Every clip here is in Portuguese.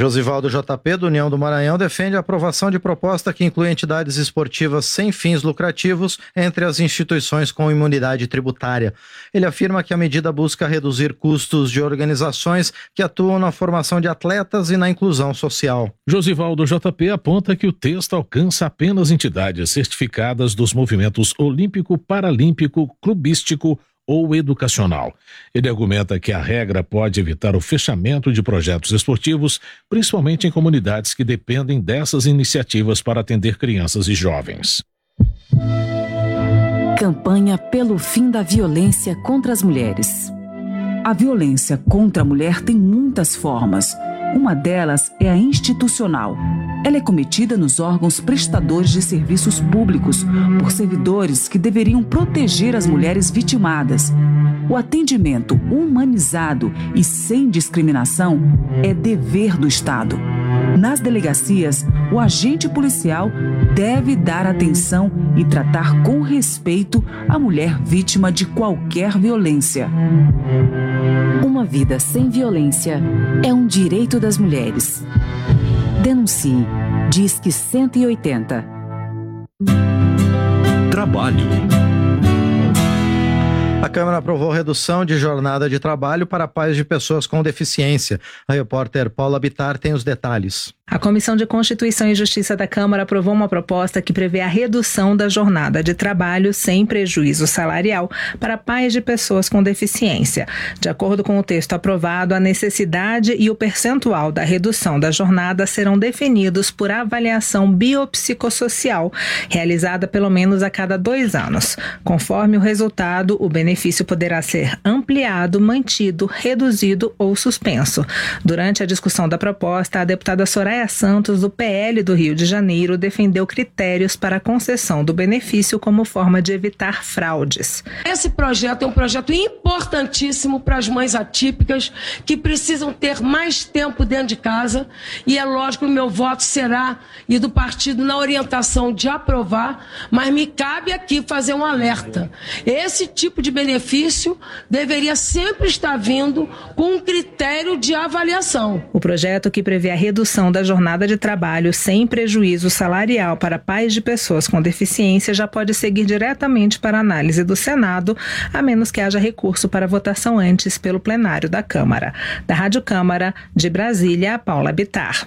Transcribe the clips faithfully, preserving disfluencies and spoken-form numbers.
Josivaldo J P, do União do Maranhão, defende a aprovação de proposta que inclui entidades esportivas sem fins lucrativos entre as instituições com imunidade tributária. Ele afirma que a medida busca reduzir custos de organizações que atuam na formação de atletas e na inclusão social. Josivaldo J P aponta que o texto alcança apenas entidades certificadas dos movimentos olímpico, paralímpico, clubístico ou educacional. Ele argumenta que a regra pode evitar o fechamento de projetos esportivos, principalmente em comunidades que dependem dessas iniciativas para atender crianças e jovens. Campanha pelo fim da violência contra as mulheres. A violência contra a mulher tem muitas formas. Uma delas é a institucional. Ela é cometida nos órgãos prestadores de serviços públicos por servidores que deveriam proteger as mulheres vitimadas. O atendimento humanizado e sem discriminação é dever do Estado. Nas delegacias, o agente policial deve dar atenção e tratar com respeito a mulher vítima de qualquer violência. Uma vida sem violência é um direito das mulheres. Denuncie. Disque cento e oitenta. Trabalho. A Câmara aprovou redução de jornada de trabalho para pais de pessoas com deficiência. A repórter Paula Bittar tem os detalhes. A Comissão de Constituição e Justiça da Câmara aprovou uma proposta que prevê a redução da jornada de trabalho sem prejuízo salarial para pais de pessoas com deficiência. De acordo com o texto aprovado, a necessidade e o percentual da redução da jornada serão definidos por avaliação biopsicossocial, realizada pelo menos a cada dois anos. Conforme o resultado, o benefício poderá ser ampliado, mantido, reduzido ou suspenso. Durante a discussão da proposta, a deputada Soraya Santos, do P L do Rio de Janeiro, defendeu critérios para a concessão do benefício como forma de evitar fraudes. Esse projeto é um projeto importantíssimo para as mães atípicas que precisam ter mais tempo dentro de casa, e é lógico que o meu voto será e do partido na orientação de aprovar, mas me cabe aqui fazer um alerta. Esse tipo de benefício deveria sempre estar vindo com um critério de avaliação. O projeto, que prevê a redução da jornada de trabalho sem prejuízo salarial para pais de pessoas com deficiência, já pode seguir diretamente para análise do Senado, a menos que haja recurso para votação antes pelo plenário da Câmara. Da Rádio Câmara, de Brasília, Paula Bittar.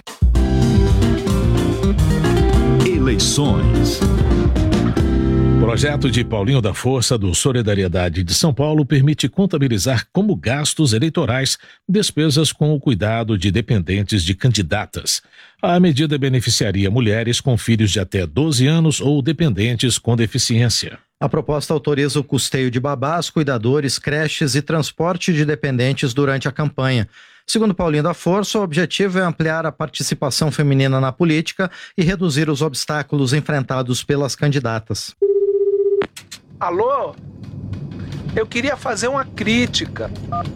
Eleições. Projeto de Paulinho da Força do Solidariedade de São Paulo permite contabilizar como gastos eleitorais despesas com o cuidado de dependentes de candidatas. A medida beneficiaria mulheres com filhos de até doze anos ou dependentes com deficiência. A proposta autoriza o custeio de babás, cuidadores, creches e transporte de dependentes durante a campanha. Segundo Paulinho da Força, o objetivo é ampliar a participação feminina na política e reduzir os obstáculos enfrentados pelas candidatas. Alô? Eu queria fazer uma crítica.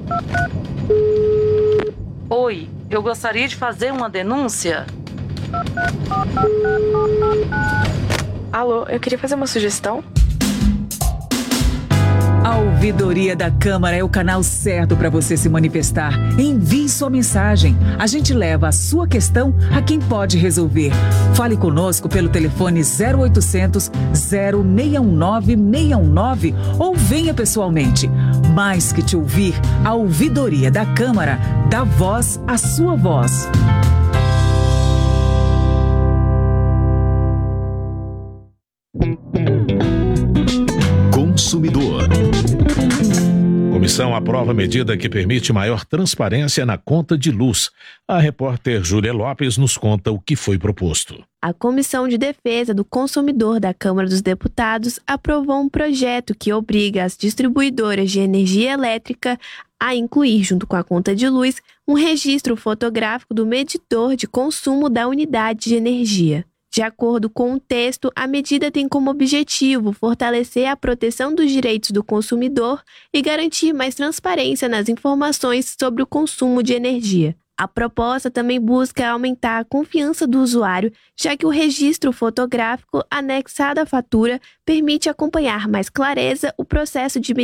Oi, eu gostaria de fazer uma denúncia. Alô, eu queria fazer uma sugestão. A Ouvidoria da Câmara é o canal certo para você se manifestar. Envie sua mensagem. A gente leva a sua questão a quem pode resolver. Fale conosco pelo telefone zero oitocentos, zero seis um nove, seis um nove ou venha pessoalmente. Mais que te ouvir, a Ouvidoria da Câmara dá voz à sua voz. Consumidor. Comissão aprova medida que permite maior transparência na conta de luz. A repórter Júlia Lopes nos conta o que foi proposto. A Comissão de Defesa do Consumidor da Câmara dos Deputados aprovou um projeto que obriga as distribuidoras de energia elétrica a incluir, junto com a conta de luz, um registro fotográfico do medidor de consumo da unidade de energia. De acordo com o texto, a medida tem como objetivo fortalecer a proteção dos direitos do consumidor e garantir mais transparência nas informações sobre o consumo de energia. A proposta também busca aumentar a confiança do usuário, já que o registro fotográfico anexado à fatura permite acompanhar mais clareza o processo de